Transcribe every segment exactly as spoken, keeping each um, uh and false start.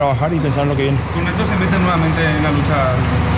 Trabajar y pensar en lo que viene. ¿Con esto se mete nuevamente en la lucha?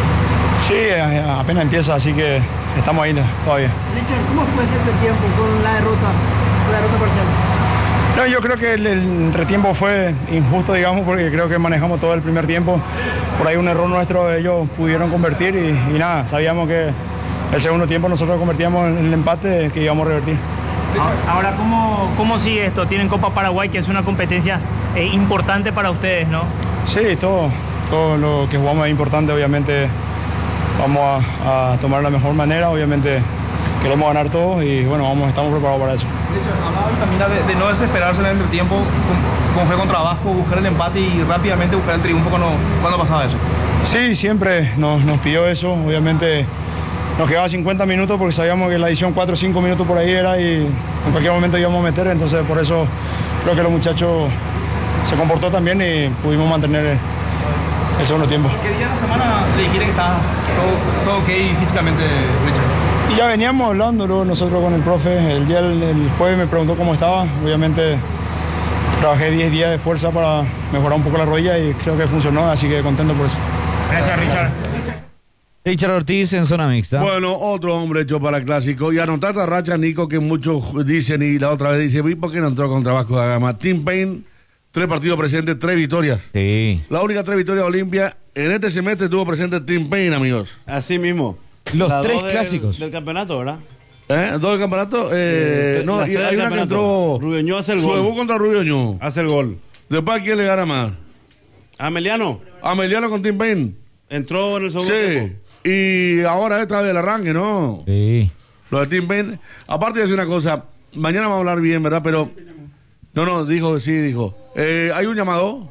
Sí, apenas empieza, así que estamos ahí todavía. Richard, ¿cómo fue ese entretiempo con la derrota, con la derrota parcial? No, yo creo que el, el entretiempo fue injusto, digamos, porque creo que manejamos todo el primer tiempo. Por ahí un error nuestro, ellos pudieron convertir y, y nada, sabíamos que el segundo tiempo nosotros convertíamos en el empate que íbamos a revertir. Ahora, ¿cómo, cómo sigue esto? Tienen Copa Paraguay, que es una competencia eh, importante para ustedes, ¿no? Sí, todo, todo lo que jugamos es importante, obviamente vamos a, a tomar la mejor manera, obviamente queremos ganar todos y bueno, vamos, estamos preparados para eso. Hablaba también de, de no desesperarse en el entretiempo, como fue contra Vasco, buscar el empate y rápidamente buscar el triunfo cuando, cuando pasaba eso. Sí, siempre nos, nos pidió eso, obviamente nos quedaba cincuenta minutos porque sabíamos que la edición cuatro o cinco minutos por ahí era y en cualquier momento íbamos a meter, entonces por eso creo que los muchachos se comportó también y pudimos mantener el, el segundo tiempo. ¿Qué día de la semana le quiere que estás todo, todo ok físicamente, Richard? Y ya veníamos hablándolo nosotros con el profe, el día el, el jueves me preguntó cómo estaba, obviamente trabajé diez días de fuerza para mejorar un poco la rodilla y creo que funcionó, así que contento por eso. Gracias, Richard. Richard Ortiz en zona mixta. Bueno, otro hombre hecho para el clásico. Y anotar esta racha, Nico, que muchos dicen y la otra vez dice, ¿y por qué no entró contra Vasco da Gama? Tim Payne, tres partidos presentes, tres victorias. Sí. La única tres victorias de Olimpia. En este semestre estuvo presente Tim Payne, amigos. Así mismo. Los Las tres dos del- clásicos. Del campeonato, ¿verdad? ¿Eh? ¿Dos del campeonato? Eh, Eh, no, las y tres hay del una que campeonato. entró... Rubioño hace el Su gol. debut contra Rubioño. Hace el gol. Después, ¿quién le gana más? Ameliano Ameliano con Tim Payne. entró en el segundo Sí. tiempo. Y ahora esta del arranque, ¿no? Sí. Lo de Tim Payne. Aparte de decir una cosa, mañana vamos a hablar bien, ¿verdad? Pero... No, no, dijo, sí, dijo. Eh, ¿Hay un llamado?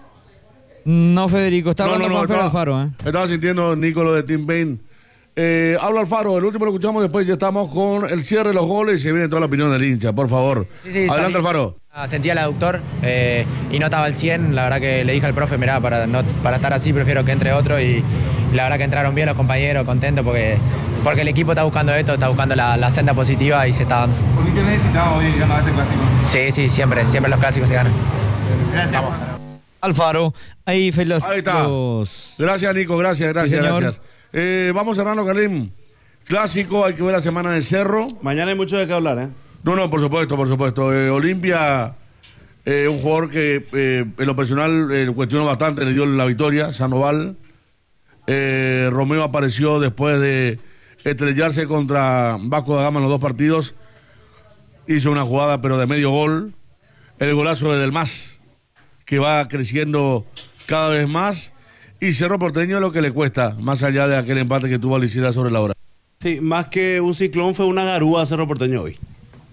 No, Federico, está No, hablando no, no, Juan Fer estaba- Alfaro, ¿eh? Estaba sintiendo, Nico, lo de Tim Payne. Eh, habla Alfaro, el último lo escuchamos, después ya estamos con el cierre de los goles y se viene toda la opinión del hincha, por favor. Sí, sí, Adelante, salí- Alfaro. Ah, Sentía el aductor eh, y no estaba al cien. La verdad que le dije al profe, mirá, para, no, para estar así prefiero que entre otro. Y la verdad que entraron bien los compañeros, contentos porque, porque el equipo está buscando esto, está buscando la, la senda positiva y se está dando. Olimpia necesitaba hoy ganar este clásico. Sí, sí, siempre, siempre los clásicos se ganan. Gracias. Alfaro, ahí, fe- los, Ahí está. los- Gracias, Nico, gracias, gracias, Sí, señor. gracias. Eh, vamos cerrando, Karim. Clásico, hay que ver la semana de Cerro. Mañana hay mucho de qué hablar, ¿eh? No, no, por supuesto, por supuesto. Eh, Olimpia, eh, un jugador que eh, en lo personal eh, cuestionó bastante, le dio la victoria, Sandoval. Eh, Romeo apareció después de estrellarse contra Vasco da Gama en los dos partidos. Hizo una jugada, pero de medio gol. El golazo de Del Mas, que va creciendo cada vez más. Y Cerro Porteño lo que le cuesta, más allá de aquel empate que tuvo Alicidad sobre la hora. Sí, más que un ciclón fue una garúa a Cerro Porteño hoy.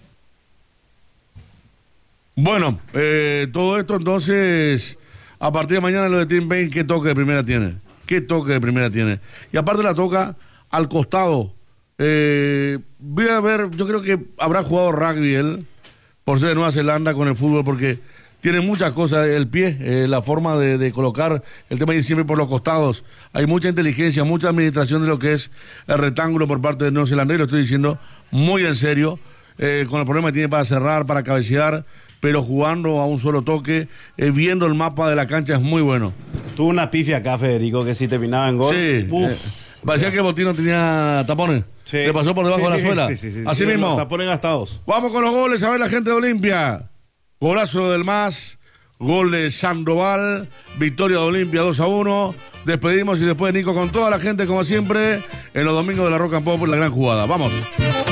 Bueno, eh, todo esto entonces, a partir de mañana lo de Tim Payne, ¿qué toque de primera tiene? ¿Qué toque de primera tiene? Y aparte la toca al costado. Eh, voy a ver, yo creo que habrá jugado rugby él, por ser de Nueva Zelanda con el fútbol, porque tiene muchas cosas, el pie, eh, la forma de, de colocar, el tema de ir siempre por los costados. Hay mucha inteligencia, mucha administración de lo que es el rectángulo por parte de Nueva Zelanda, y lo estoy diciendo muy en serio, eh, con el problema que tiene para cerrar, para cabecear, pero jugando a un solo toque, eh, viendo el mapa de la cancha es muy bueno. Tuvo una pifia acá, Federico, que si terminaba en gol. Sí, Uf. eh, parecía que Botino tenía tapones, Sí. le pasó por debajo Sí, de la suela, sí, sí, sí, así sí, mismo. los tapones gastados. Vamos con los goles, a ver la gente de Olimpia. Golazo del Mas, gol de Sandoval, victoria de Olimpia dos a uno. Despedimos y después Nico con toda la gente como siempre en los domingos de la Rock and Pop, la gran jugada. Vamos.